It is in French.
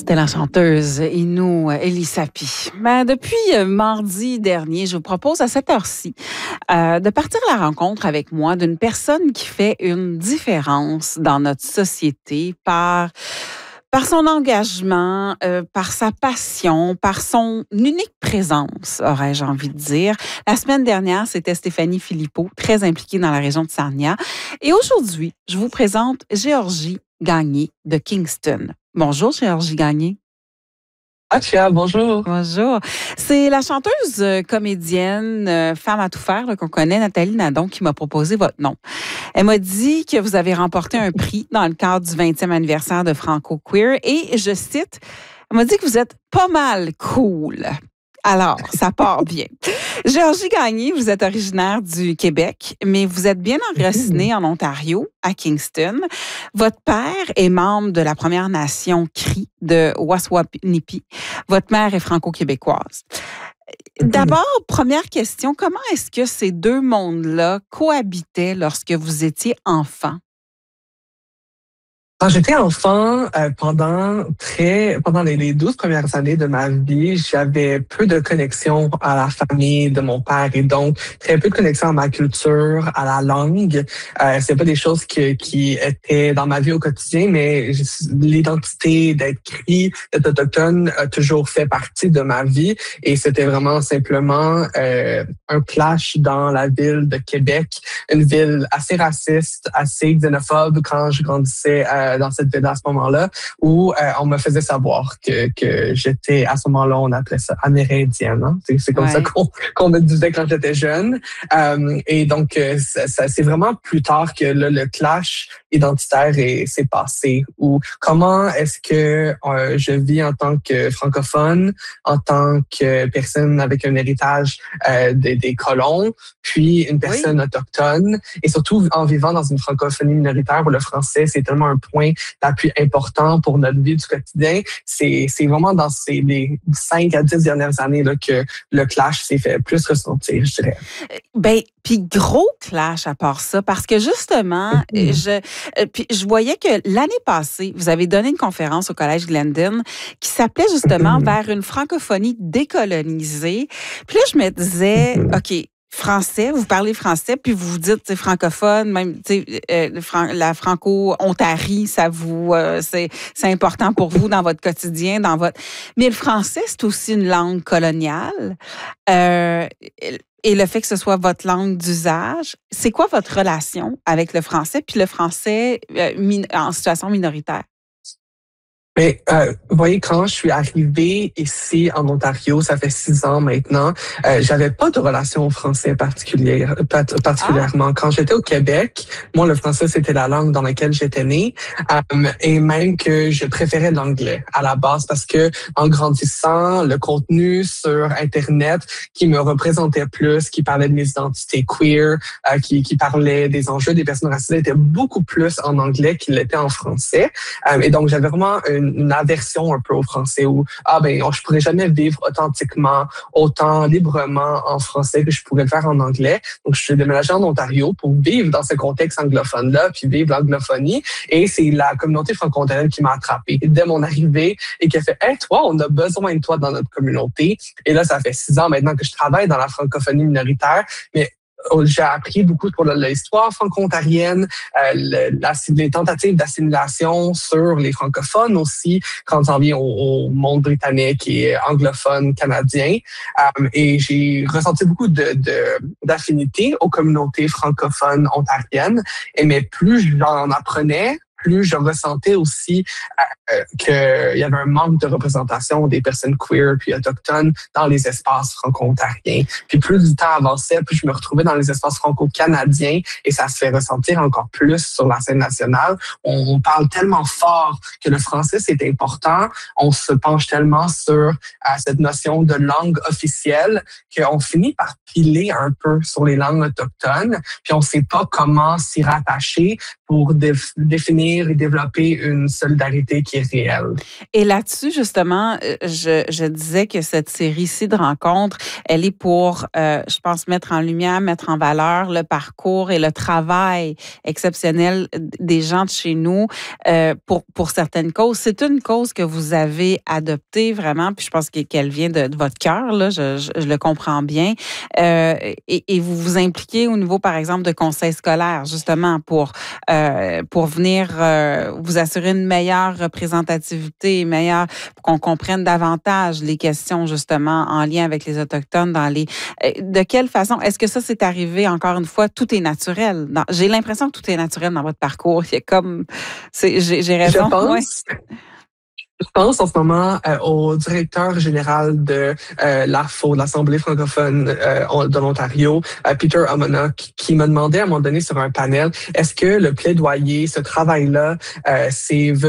C'était la chanteuse Inou Elisapi. Depuis mardi dernier, je vous propose à cette heure-ci de partir à la rencontre avec moi d'une personne qui fait une différence dans notre société par son engagement, par sa passion, par son unique présence, aurais-je envie de dire. La semaine dernière, c'était Stéphanie Philippot, très impliquée dans la région de Sarnia. Et aujourd'hui, je vous présente Géorgie Gagné de Kingston. Bonjour, Géorgie Gagné. Tia, bonjour. Bonjour. C'est la chanteuse, comédienne, femme à tout faire qu'on connaît, Nathalie Nadon, qui m'a proposé votre nom. Elle m'a dit que vous avez remporté un prix dans le cadre du 20e anniversaire de Franco Queer et, je cite, elle m'a dit que vous êtes pas mal cool. Alors, ça part bien. Géorgie Gagné, vous êtes originaire du Québec, mais vous êtes bien enracinée en Ontario, à Kingston. Votre père est membre de la Première Nation Cri de Waswanipi. Votre mère est franco-québécoise. D'abord, première question, comment est-ce que ces deux mondes-là cohabitaient lorsque vous étiez enfant? Quand j'étais enfant, pendant les 12 premières années de ma vie, j'avais peu de connexion à la famille de mon père et donc très peu de connexion à ma culture, à la langue. C'est pas des choses qui étaient dans ma vie au quotidien, mais l'identité d'être cri, d'être autochtone a toujours fait partie de ma vie et c'était vraiment simplement un clash dans la ville de Québec, une ville assez raciste, assez xénophobe quand je grandissais dans cette ville à ce moment-là, où on me faisait savoir que j'étais, à ce moment-là, on appelait ça amérindienne. Hein? C'est comme ça qu'on me disait quand j'étais jeune. Et donc, c'est vraiment plus tard que le clash identitaire s'est passé. Ou comment est-ce que je vis en tant que francophone, en tant que personne avec un héritage des colons, puis une personne autochtone, et surtout en vivant dans une francophonie minoritaire où le français, c'est tellement un point d'appui important pour notre vie du quotidien. C'est vraiment dans les 5 à 10 dernières années là, que le clash s'est fait plus ressentir, je dirais. Puis gros clash à part ça, parce que justement, je voyais que l'année passée, vous avez donné une conférence au Collège Glendon qui s'appelait justement vers une francophonie décolonisée. Puis là, je me disais, OK, français, vous parlez français, puis vous vous dites francophone, même la franco-ontarie, ça vous c'est important pour vous dans votre quotidien, mais le français, c'est aussi une langue coloniale. Et le fait que ce soit votre langue d'usage, c'est quoi votre relation avec le français, puis le français en situation minoritaire? Mais vous voyez, quand je suis arrivée ici en Ontario, ça fait 6 ans maintenant, j'avais pas de relation au français particulièrement. Quand j'étais au Québec, moi, le français, c'était la langue dans laquelle j'étais née, et même que je préférais l'anglais à la base parce que en grandissant, le contenu sur Internet qui me représentait plus, qui parlait de mes identités queer, qui parlait des enjeux des personnes racisées, était beaucoup plus en anglais qu'il l'était en français. Et donc, j'avais vraiment une aversion un peu au français où je pourrais jamais vivre authentiquement, autant librement en français que je pourrais le faire en anglais. Donc, je suis déménagé en Ontario pour vivre dans ce contexte anglophone-là, puis vivre l'anglophonie. Et c'est la communauté franco-ontarienne qui m'a attrapé dès mon arrivée et qui a fait « Hey, toi, on a besoin de toi dans notre communauté. » Et là, ça fait 6 ans maintenant que je travaille dans la francophonie minoritaire, mais j'ai appris beaucoup sur l'histoire franco-ontarienne, les tentatives d'assimilation sur les francophones aussi, quand on vient au monde britannique et anglophone canadien. Et j'ai ressenti beaucoup d'affinité aux communautés francophones ontariennes. Mais plus j'en apprenais, plus je ressentais aussi qu'il y avait un manque de représentation des personnes queer puis autochtones dans les espaces franco-ontariens. Puis plus du temps avançait, plus je me retrouvais dans les espaces franco-canadiens et ça se fait ressentir encore plus sur la scène nationale. On parle tellement fort que le français, c'est important. On se penche tellement sur cette notion de langue officielle qu'on finit par piler un peu sur les langues autochtones. Puis on ne sait pas comment s'y rattacher pour définir unir et développer une solidarité qui est réelle. Et là-dessus, justement, je disais que cette série-ci de rencontres, elle est pour, je pense, mettre en lumière, mettre en valeur le parcours et le travail exceptionnel des gens de chez nous pour certaines causes. C'est une cause que vous avez adoptée vraiment, puis je pense qu'elle vient de votre cœur, là, je le comprends bien. Et vous vous impliquez au niveau, par exemple, de conseils scolaires, justement, pour venir vous assurer une meilleure représentativité, meilleure, pour qu'on comprenne davantage les questions, justement, en lien avec les Autochtones dans les... De quelle façon? Est-ce que ça, c'est arrivé, encore une fois, tout est naturel? J'ai l'impression que tout est naturel dans votre parcours. Il y a comme... J'ai raison? Je pense... Ouais. Je pense en ce moment au directeur général de l'AFO, l'Assemblée francophone de l'Ontario, Peter Amona, qui m'a demandé à un moment donné sur un panel, est-ce que le plaidoyer, ce travail-là, c'est